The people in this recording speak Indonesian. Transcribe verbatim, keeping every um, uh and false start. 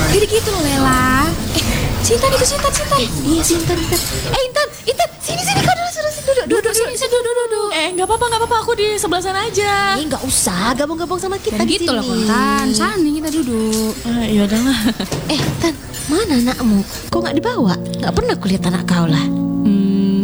Jadi gitu loh Lela. Eh, Sintan itu Sintan, Sintan. Iya Sintan, Intan. Eh Intan, Intan, sini sini kau duduk, duduk, duduk, duduk, sini, sini, duduk, duduk. Eh, nggak apa-apa, nggak apa-apa. Aku di sebelah sana aja. Eh nggak usah gabung-gabung sama kita Dan di gitu sini. loh Kontan, sana kita duduk. Eh, ya udahlah. Eh Tan, mana anakmu? Kok nggak dibawa? Nggak pernah kulihat anak kau lah.